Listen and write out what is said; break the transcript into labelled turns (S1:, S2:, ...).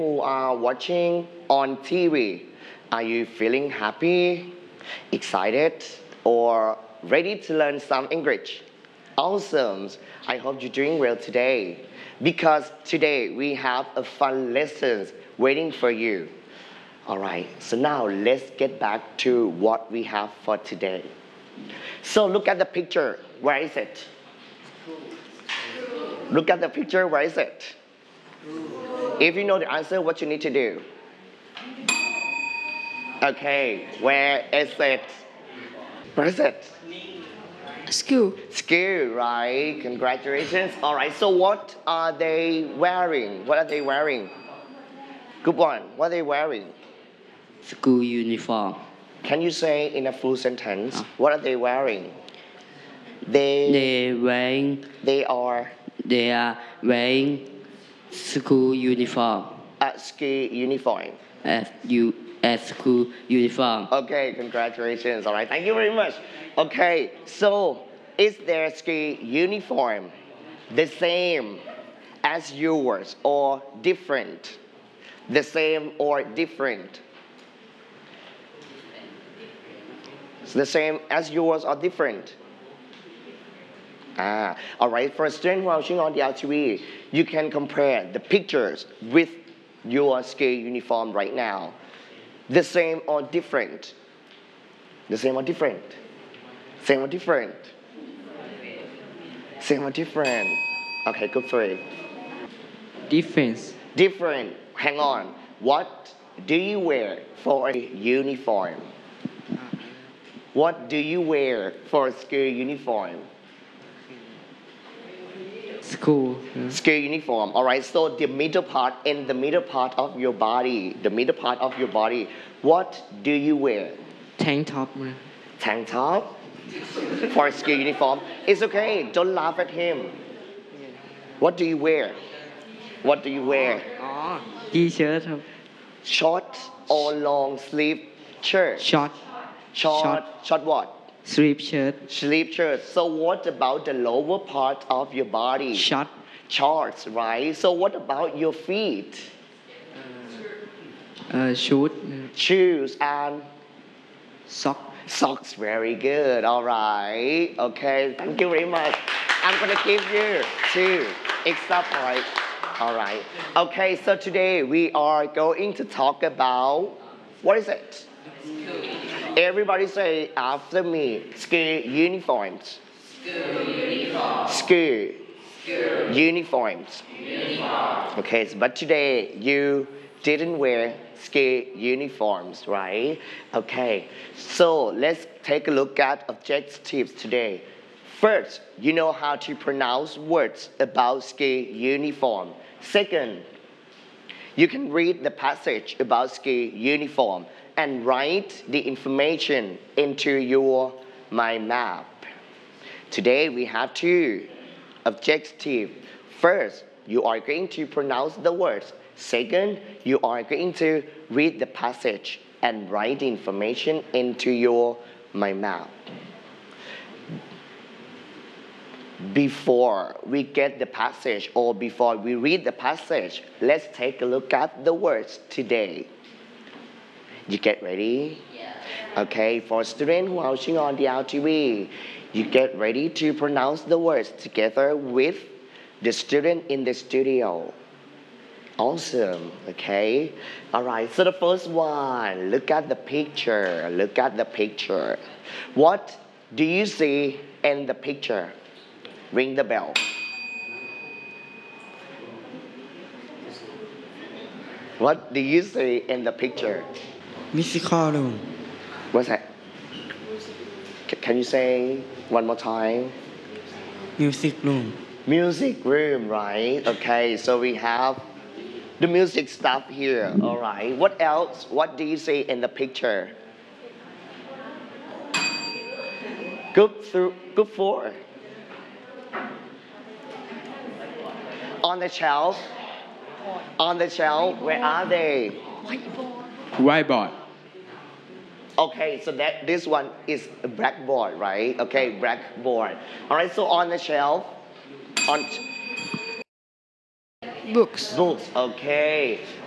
S1: who are watching on TV, are you feeling happy, excited, or ready to learn some English? Awesome! I hope you're doing well today because today we have a fun lessons waiting for you. Alright, so now let's get back to what we have for today. So look at the picture. Where is it? Look at the picture. Where is it? If you know the answer, what you need to do? Okay, where is it? Where is it?
S2: School.
S1: School, right? Congratulations. All right, so what are they wearing? What are they wearing? Good one. What are they wearing?
S2: School uniform.
S1: Can you say in a full sentence? What are they wearing? They
S2: They
S1: are
S2: are wearing school uniform.
S1: a school uniform.
S2: As school uniform.
S1: Okay, congratulations. All right, thank you very much. Okay, so is their school uniform the same as yours or different? The same or different? It's the same as yours or different? All right, for a student who are watching on the LTV, you can compare the pictures with your school uniform right now. The same or different? The same or different? Same or different? Same or different? Okay, good for it.
S2: Difference.
S1: Different. Hang on. What do you wear for a uniform? What do you wear for a school uniform?
S2: School.
S1: School uniform. All right. So the middle part, in the middle part of your body, what do you wear?
S2: Tank top.
S1: Tank top for a school uniform. It's okay. Don't laugh at him. What do you wear? What do you wear?
S2: T-shirt.
S1: Short or long sleeve shirt?
S2: Short.
S1: Short what?
S2: Sleeve shirt.
S1: Sleeve shirt. So what about the lower part of your body?
S2: Short.
S1: Shorts, right? So what about your feet?
S2: Shoot.
S1: Shoes and
S2: Sock.
S1: socks. Very good. All right. Okay. Thank you very much. I'm gonna give you 2 extra points. All right. Okay. So today we are going to talk about what is it? Everybody say after me. School uniforms. School uniforms. Okay, but today you didn't wear school uniforms, right? Okay, so let's take a look at objectives today. First, you know how to pronounce words about school uniform. Second, you can read the passage about school uniform and write the information into your mind map. Today we have 2 objectives. First, you are going to pronounce the words. Second, you are going to read the passage and write the information into your mind map. Before we get the passage or before we read the passage, let's take a look at the words today. You get ready? Yeah. Okay, for students who are watching on the LTV, you get ready to pronounce the words together with the student in the studio. Awesome, okay? All right, so the first one, look at the picture. Look at the picture. What do you see in the picture? Ring the bell. What do you see in the picture?
S2: Musical room.
S1: What's that? Can you say one more time?
S2: Music room.
S1: Music room, right? Okay, so we have the music stuff here. All right. What else? What do you see in the picture? Group 4. On the shelf. On the shelf. Where are they?
S2: Whiteboard.
S1: Okay, so this one is a blackboard, right? Okay, blackboard. All right, so on the shelf, on
S2: Books.
S1: books. Okay,